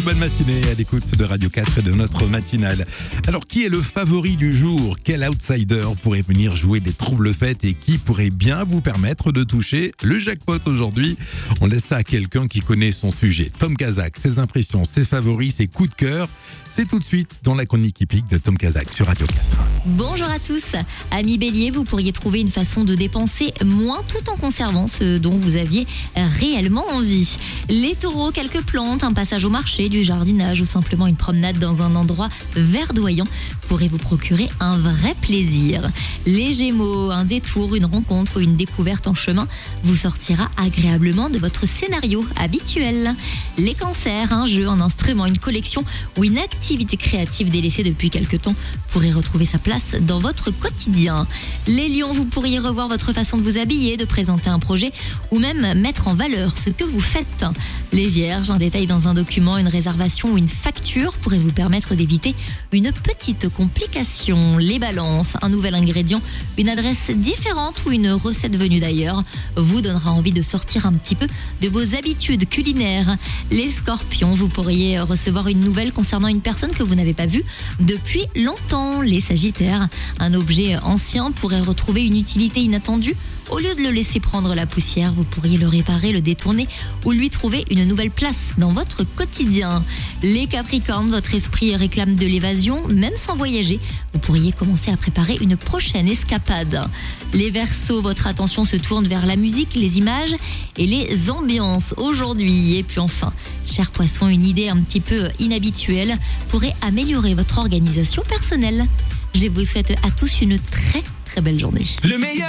Très bonne matinée à l'écoute de Radio 4 et de notre matinale. Alors, qui est le favori du jour? Quel outsider pourrait venir jouer les troubles fêtes et qui pourrait bien vous permettre de toucher le jackpot aujourd'hui? On laisse ça à quelqu'un qui connaît son sujet. Tom Kazak, ses impressions, ses favoris, ses coups de cœur. C'est tout de suite dans la chronique hippique de Tom Kazak sur Radio 4. Bonjour à tous. Amis Bélier, vous pourriez trouver une façon de dépenser moins tout en conservant ce dont vous aviez réellement envie. Les taureaux, quelques plantes, un passage au marché, du jardinage ou simplement une promenade dans un endroit verdoyant pourrait vous procurer un vrai plaisir. Les Gémeaux, un détour, une rencontre ou une découverte en chemin vous sortira agréablement de votre scénario habituel. Les Cancers, un jeu, un instrument, une collection ou une activité créative délaissée depuis quelque temps pourrait retrouver sa place dans votre quotidien. Les Lions, vous pourriez revoir votre façon de vous habiller, de présenter un projet ou même mettre en valeur ce que vous faites. Les Vierges, un détail dans un document, une réservation ou une facture pourrait vous permettre d'éviter une petite complication. Les Balances, un nouvel ingrédient, une adresse différente ou une recette venue d'ailleurs vous donnera envie de sortir un petit peu de vos habitudes culinaires. Les Scorpions, vous pourriez recevoir une nouvelle concernant une personne que vous n'avez pas vue depuis longtemps. Les Sagittaires, un objet ancien pourrait retrouver une utilité inattendue. Au lieu de le laisser prendre la poussière, vous pourriez le réparer, le détourner ou lui trouver une nouvelle place dans votre quotidien. Les Capricornes, votre esprit réclame de l'évasion, même sans voyager. Vous pourriez commencer à préparer une prochaine escapade. Les Verseaux, votre attention se tourne vers la musique, les images et les ambiances aujourd'hui. Et puis enfin, cher Poisson, une idée un petit peu inhabituelle pourrait améliorer votre organisation personnelle. Je vous souhaite à tous une très belle journée. Le meilleur